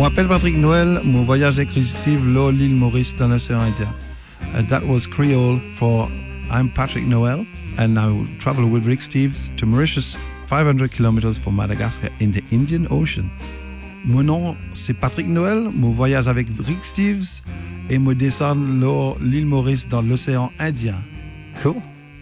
m'appelle Patrick Noël, mon voyage avec Rick Steves, l'île Maurice dans l'océan Indien. That was Creole for I'm Patrick Noël, and I will travel with Rick Steves to Mauritius, 500 kilometers from Madagascar in the Indian Ocean. Mon nom, c'est Patrick Noël, mon voyage avec Rick Steves, et me descendre l'île Maurice dans l'océan Indien. Cool.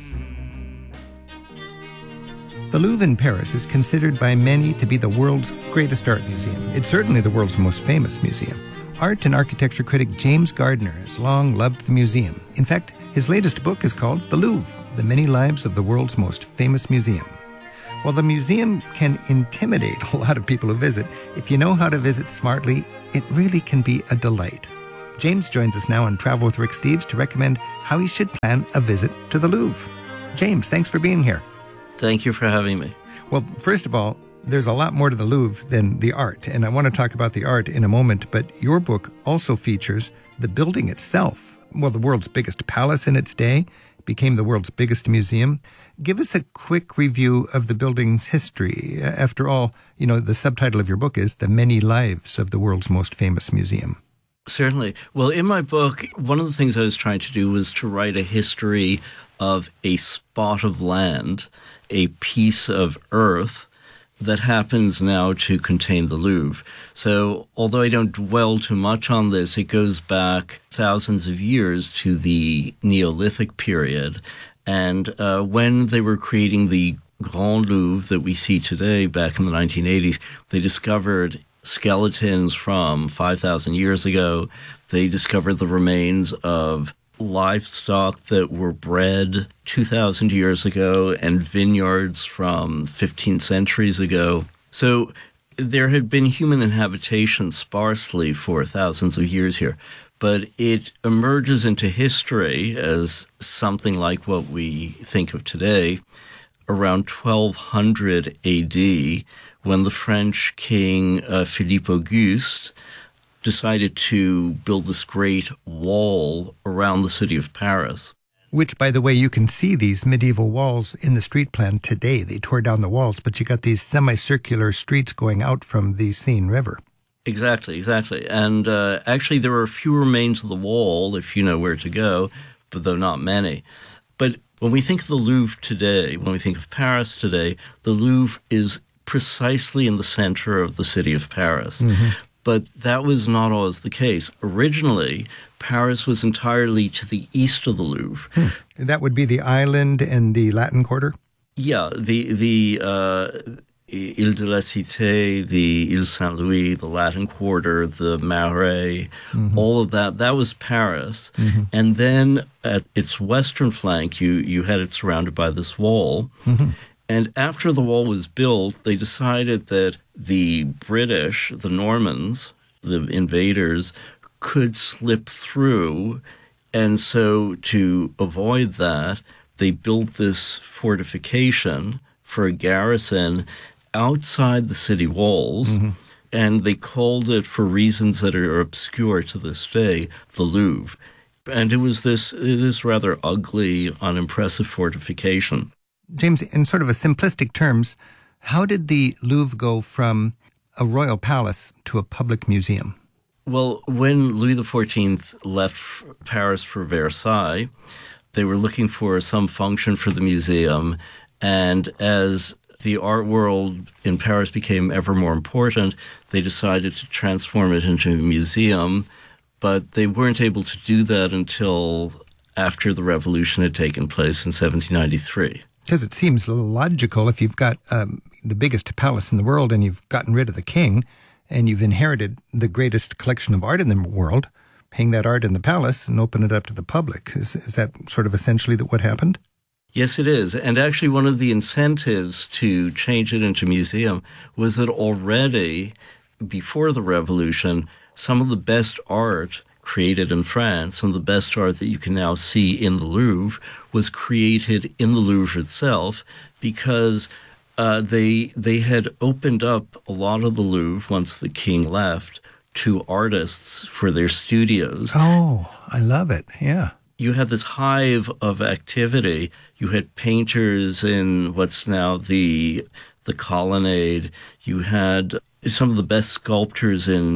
The Louvre in Paris is considered by many to be the world's greatest art museum. It's certainly the world's most famous museum. Art and architecture critic James Gardner has long loved the museum. In fact, his latest book is called The Louvre, The Many Lives of the World's Most Famous Museum. While the museum can intimidate a lot of people who visit, if you know how to visit smartly, it really can be a delight. James joins us now on Travel with Rick Steves to recommend how he should plan a visit to the Louvre. James, thanks for being here. Thank you for having me. Well, first of all, there's a lot more to the Louvre than the art, and I want to talk about the art in a moment, but your book also features the building itself. Well, the world's biggest palace in its day became the world's biggest museum. Give us a quick review of the building's history. After all, you know, the subtitle of your book is The Many Lives of the World's Most Famous Museum. Certainly. Well, in my book, one of the things I was trying to do was to write a history of a spot of land, a piece of earth that happens now to contain the Louvre. So although I don't dwell too much on this, it goes back thousands of years to the Neolithic period. And when they were creating the Grand Louvre that we see today, back in the 1980s, they discovered skeletons from 5,000 years ago. They discovered the remains of livestock that were bred 2,000 years ago and vineyards from 15 centuries ago. So there had been human inhabitation sparsely for thousands of years here, but it emerges into history as something like what we think of today around 1200 AD, when the French king Philippe Auguste decided to build this great wall around the city of Paris. Which, by the way, you can see these medieval walls in the street plan today. They tore down the walls, but you got these semicircular streets going out from the Seine River. Exactly. And actually, there are a few remains of the wall, if you know where to go, but though not many. But when we think of the Louvre today, when we think of Paris today, the Louvre is precisely in the center of the city of Paris. Mm-hmm. But that was not always the case. Originally, Paris was entirely to the east of the Louvre. That would be the island and the Latin Quarter? Yeah, the Ile de la Cité, the Ile Saint-Louis, the Latin Quarter, the Marais, all of that was Paris. Mm-hmm. And then at its western flank, you had it surrounded by this wall. Mm-hmm. And after the wall was built, they decided that the British, the Normans, the invaders, could slip through. And so to avoid that, they built this fortification for a garrison outside the city walls. Mm-hmm. And they called it, for reasons that are obscure to this day, the Louvre. And it was this rather ugly, unimpressive fortification. James, in sort of a simplistic terms, how did the Louvre go from a royal palace to a public museum? Well, when Louis XIV left Paris for Versailles, they were looking for some function for the museum. And as the art world in Paris became ever more important, they decided to transform it into a museum. But they weren't able to do that until after the revolution had taken place in 1793. Because it seems logical if you've got the biggest palace in the world and you've gotten rid of the king and you've inherited the greatest collection of art in the world, hang that art in the palace and open it up to the public. Is that sort of essentially what happened? Yes, it is. And actually one of the incentives to change it into a museum was that already before the revolution, some of the best art created in France, some of the best art that you can now see in the Louvre was created in the Louvre itself, because they had opened up a lot of the Louvre once the king left to artists for their studios. Oh, I love it. Yeah. You had this hive of activity. You had painters in what's now the Colonnade. You had some of the best sculptors in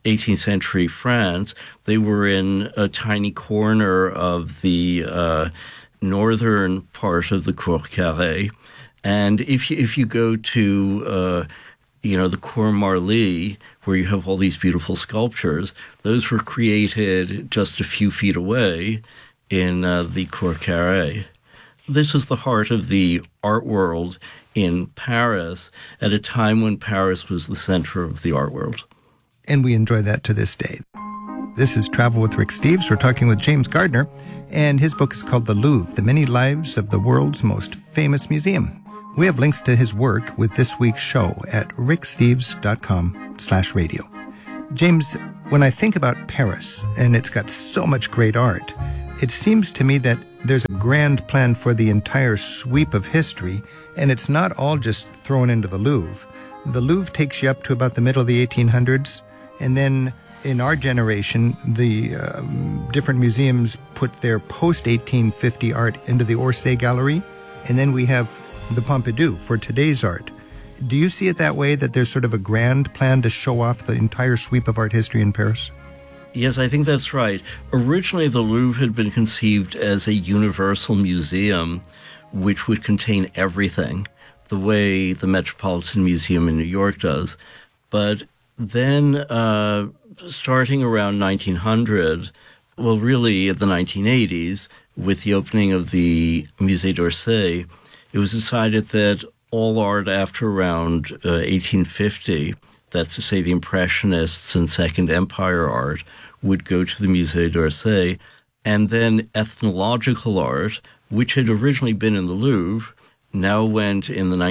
18th century France. They were in a tiny corner of the northern part of the Cour Carrée. And if you go to the Cour Marly, where you have all these beautiful sculptures, those were created just a few feet away in the Cour Carrée. This is the heart of the art world in Paris at a time when Paris was the center of the art world. And we enjoy that to this day. This is Travel with Rick Steves. We're talking with James Gardner, and his book is called The Louvre, The Many Lives of the World's Most Famous Museum. We have links to his work with this week's show at ricksteves.com/radio. James, when I think about Paris, and it's got so much great art, it seems to me that there's a grand plan for the entire sweep of history, and it's not all just thrown into the Louvre. The Louvre takes you up to about the middle of the 1800s, and then in our generation, the different museums put their post-1850 art into the Orsay Gallery, and then we have the Pompidou for today's art. Do you see it that way, that there's sort of a grand plan to show off the entire sweep of art history in Paris? Yes, I think that's right. Originally, the Louvre had been conceived as a universal museum which would contain everything, the way the Metropolitan Museum in New York does. But then, starting around 1900, well, really in the 1980s, with the opening of the Musée d'Orsay, it was decided that all art after around 1850, that's to say the Impressionists and Second Empire art, would go to the Musée d'Orsay, and then ethnological art, which had originally been in the Louvre, now went in the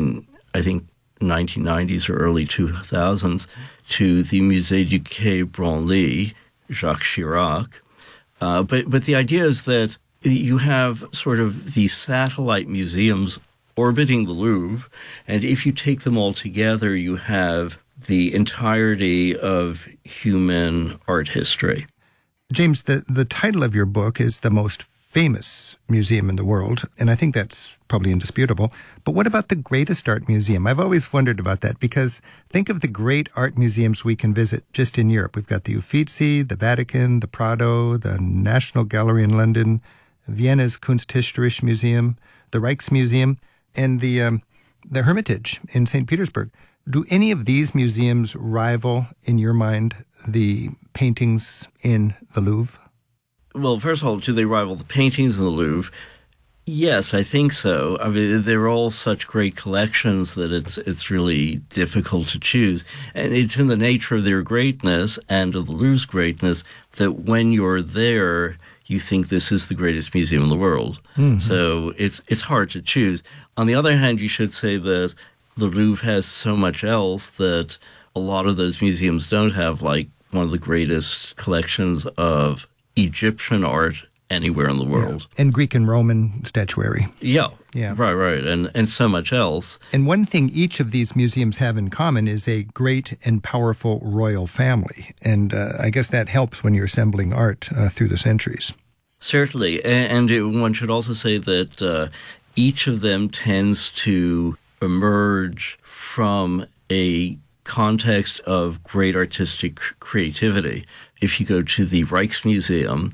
1990s or early 2000s to the Musée du Quai Branly, Jacques Chirac. But the idea is that you have sort of these satellite museums orbiting the Louvre, and if you take them all together, you have the entirety of human art history. James, the title of your book is The Most Famous Museum in the World, and I think that's probably indisputable. But what about the greatest art museum? I've always wondered about that, because think of the great art museums we can visit just in Europe. We've got the Uffizi, the Vatican, the Prado, the National Gallery in London, Vienna's Kunsthistorische Museum, the Rijksmuseum, and the Hermitage in St. Petersburg. Do any of these museums rival, in your mind, the paintings in the Louvre? Well, first of all, do they rival the paintings in the Louvre? Yes, I think so. I mean, they're all such great collections that it's really difficult to choose. And it's in the nature of their greatness and of the Louvre's greatness that when you're there, you think this is the greatest museum in the world. Mm-hmm. So it's hard to choose. On the other hand, you should say that the Louvre has so much else that a lot of those museums don't have, like one of the greatest collections of Egyptian art anywhere in the world. Yeah. And Greek and Roman statuary. Yeah. Right. And so much else. And one thing each of these museums have in common is a great and powerful royal family. And I guess that helps when you're assembling art through the centuries. Certainly. And one should also say that each of them tends to emerge from a context of great artistic creativity. If you go to the Rijksmuseum,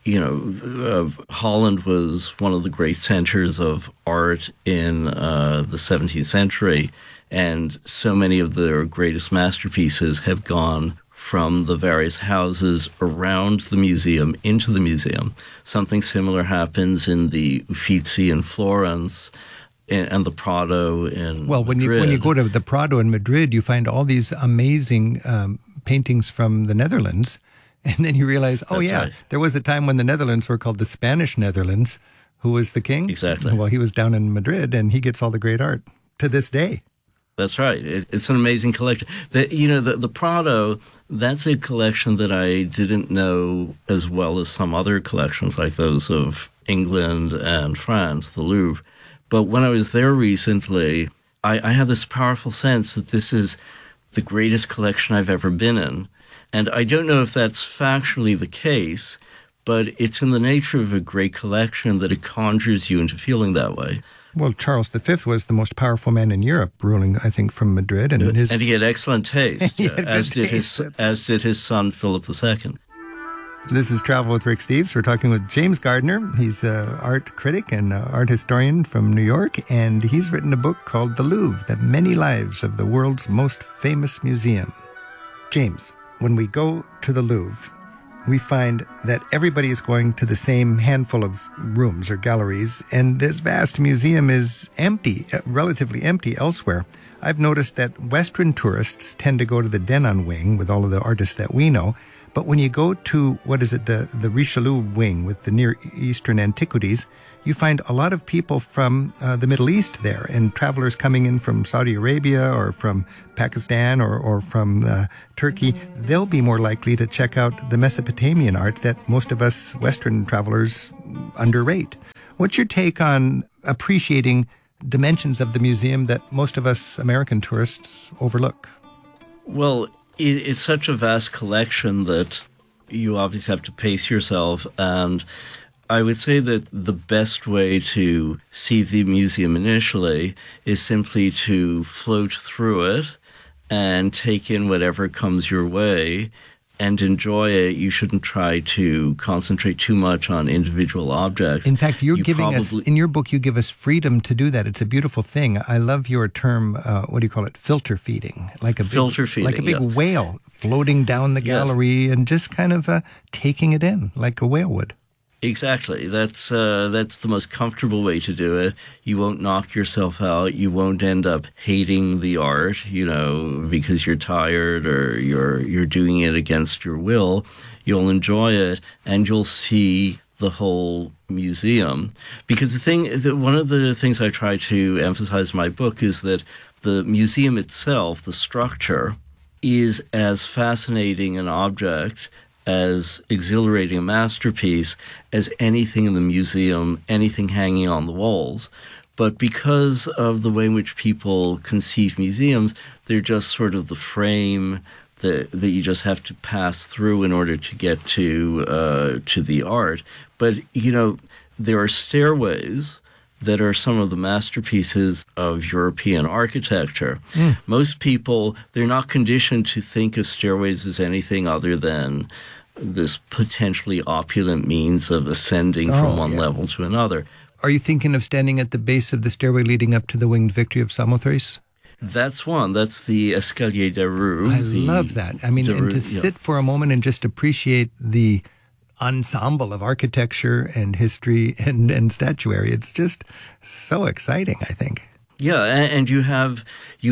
Holland was one of the great centers of art in the 17th century, and so many of their greatest masterpieces have gone from the various houses around the museum into the museum. Something similar happens in the Uffizi in Florence and the Prado in Madrid. When you go to the Prado in Madrid, you find all these amazing paintings from the Netherlands. And then you realize, right. There was a time when the Netherlands were called the Spanish Netherlands. Who was the king? Exactly. Well, he was down in Madrid, and he gets all the great art to this day. That's right. It's an amazing collection. The Prado, that's a collection that I didn't know as well as some other collections like those of England and France, the Louvre. But when I was there recently, I had this powerful sense that this is the greatest collection I've ever been in. And I don't know if that's factually the case, but it's in the nature of a great collection that it conjures you into feeling that way. Well, Charles V was the most powerful man in Europe, ruling, I think, from Madrid. And he had excellent taste, as did his son, Philip II. This is Travel with Rick Steves. We're talking with James Gardner. He's an art critic and art historian from New York, and he's written a book called The Louvre, The Many Lives of the World's Most Famous Museum. James, when we go to the Louvre, we find that everybody is going to the same handful of rooms or galleries, and this vast museum is empty, relatively empty elsewhere. I've noticed that Western tourists tend to go to the Denon wing with all of the artists that we know, but when you go to, the Richelieu wing with the Near Eastern antiquities, you find a lot of people from the Middle East there, and travelers coming in from Saudi Arabia or from Pakistan or from Turkey. They'll be more likely to check out the Mesopotamian art that most of us Western travelers underrate. What's your take on appreciating dimensions of the museum that most of us American tourists overlook? Well, it's such a vast collection that you obviously have to pace yourself, and I would say that the best way to see the museum initially is simply to float through it and take in whatever comes your way and enjoy it. You shouldn't try to concentrate too much on individual objects. In fact, in your book, you give us freedom to do that. It's a beautiful thing. I love your term, filter feeding. Like a big whale floating down the gallery and just kind of taking it in like a whale would. Exactly. That's the most comfortable way to do it. You won't knock yourself out. You won't end up hating the art, because you're tired or you're doing it against your will. You'll enjoy it, and you'll see the whole museum. Because one of the things I try to emphasize in my book is that the museum itself, the structure, is as fascinating an object, as exhilarating a masterpiece as anything in the museum, anything hanging on the walls. But because of the way in which people conceive museums, they're just sort of the frame that you just have to pass through in order to get to the art. But, there are stairways that are some of the masterpieces of European architecture. Most people, they're not conditioned to think of stairways as anything other than this potentially opulent means of ascending from one level to another. Are you thinking of standing at the base of the stairway leading up to the Winged Victory of Samothrace? That's one. That's the Escalier des Roues. I love that. I mean, and to sit for a moment and just appreciate the ensemble of architecture and history and statuary. It's just so exciting, I think. Yeah, and you have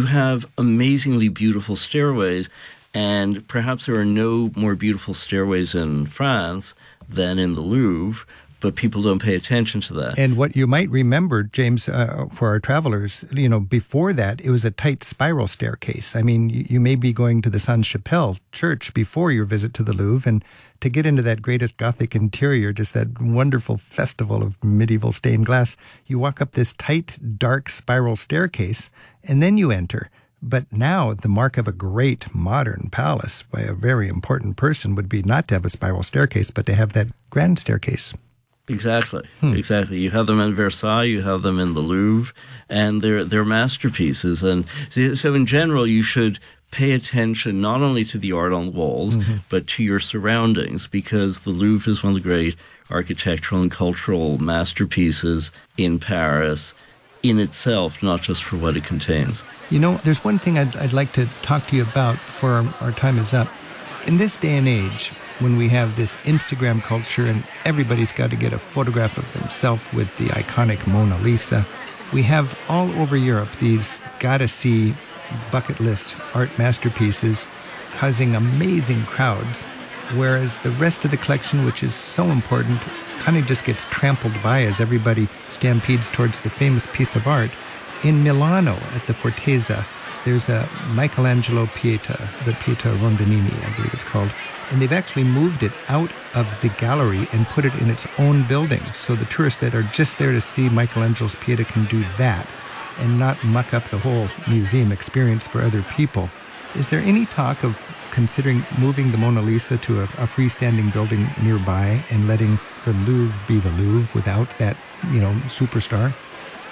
amazingly beautiful stairways, and perhaps there are no more beautiful stairways in France than in the Louvre, but people don't pay attention to that. And what you might remember, James, for our travelers, before that, it was a tight spiral staircase. I mean, you may be going to the Sainte-Chapelle Church before your visit to the Louvre, and to get into that greatest Gothic interior, just that wonderful festival of medieval stained glass, you walk up this tight, dark spiral staircase, and then you enter. But now the mark of a great modern palace by a very important person would be not to have a spiral staircase, but to have that grand staircase. Exactly. You have them in Versailles, you have them in the Louvre, and they're masterpieces. And so in general, you should pay attention not only to the art on the walls, but to your surroundings, because the Louvre is one of the great architectural and cultural masterpieces in Paris in itself, not just for what it contains. There's one thing I'd like to talk to you about before our time is up. In this day and age, when we have this Instagram culture and everybody's got to get a photograph of themselves with the iconic Mona Lisa, we have all over Europe these gotta-see bucket list art masterpieces causing amazing crowds, whereas the rest of the collection, which is so important, kind of just gets trampled by as everybody stampedes towards the famous piece of art. In Milano at the Fortezza, there's a Michelangelo Pieta, the Pieta Rondinini, I believe it's called, and they've actually moved it out of the gallery and put it in its own building. So the tourists that are just there to see Michelangelo's Pieta can do that and not muck up the whole museum experience for other people. Is there any talk of considering moving the Mona Lisa to a freestanding building nearby and letting the Louvre be the Louvre without that, superstar?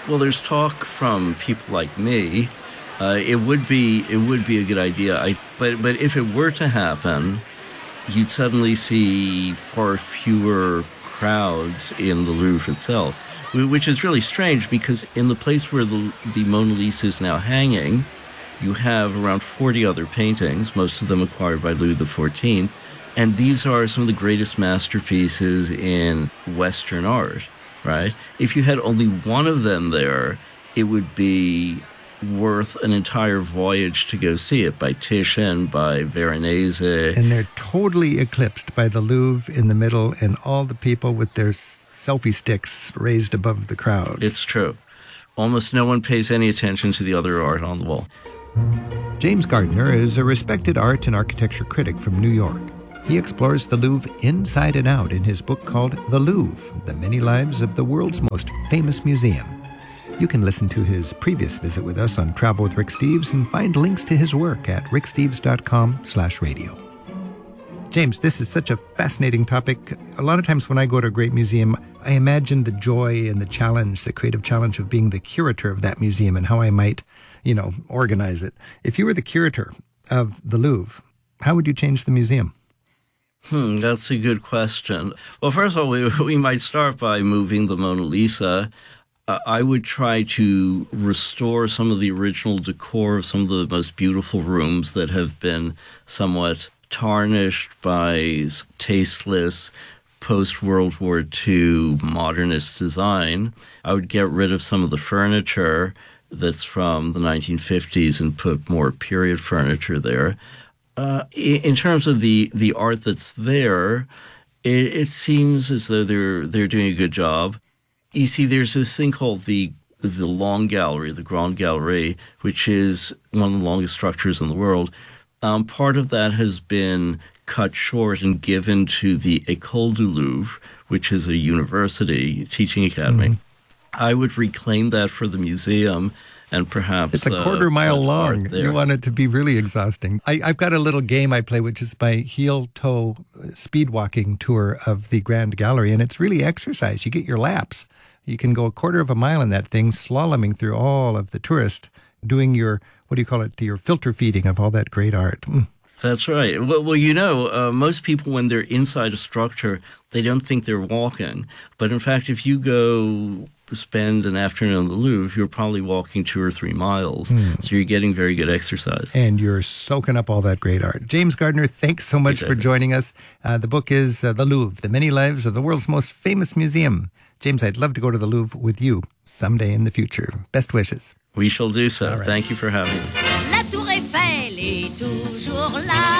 Well, there's talk from people like me. It would be a good idea. But if it were to happen, you'd suddenly see far fewer crowds in the Louvre itself, which is really strange because in the place where the Mona Lisa is now hanging, you have around 40 other paintings, most of them acquired by Louis XIV, and these are some of the greatest masterpieces in Western art, right? If you had only one of them there, it would be worth an entire voyage to go see it, by Titian, by Veronese. And they're totally eclipsed by the Louvre in the middle and all the people with their selfie sticks raised above the crowd. It's true. Almost no one pays any attention to the other art on the wall. James Gardner is a respected art and architecture critic from New York. He explores the Louvre inside and out in his book called The Louvre, The Many Lives of the World's Most Famous Museum. You can listen to his previous visit with us on Travel with Rick Steves and find links to his work at ricksteves.com/radio. James, this is such a fascinating topic. A lot of times when I go to a great museum, I imagine the joy and the challenge, the creative challenge of being the curator of that museum and how I might, organize it. If you were the curator of the Louvre, how would you change the museum? That's a good question. Well, first of all, we might start by moving the Mona Lisa. I would try to restore some of the original decor of some of the most beautiful rooms that have been somewhat tarnished by tasteless post-World War II modernist design. I would get rid of some of the furniture that's from the 1950s and put more period furniture there. In terms of the art that's there, it seems as though they're doing a good job. You see, there's this thing called the Long Gallery, the Grand Gallery, which is one of the longest structures in the world. Part of that has been cut short and given to the École du Louvre, which is a university teaching academy. Mm-hmm. I would reclaim that for the museum and perhaps... It's a quarter mile long. You want it to be really exhausting. I've got a little game I play, which is my heel-toe speed walking tour of the Grand Gallery, and it's really exercise. You get your laps. You can go a quarter of a mile in that thing, slaloming through all of the tourists, doing your, your filter feeding of all that great art. That's right. Well, most people, when they're inside a structure, they don't think they're walking. But in fact, if you go spend an afternoon in the Louvre, you're probably walking 2 or 3 miles. So you're getting very good exercise. And you're soaking up all that great art. James Gardner, thanks so much for joining us. The book is The Louvre, The Many Lives of the World's Most Famous Museum. James, I'd love to go to the Louvre with you someday in the future. Best wishes. We shall do so. Right. Thank you for having me. La Tour Eiffel est toujours là.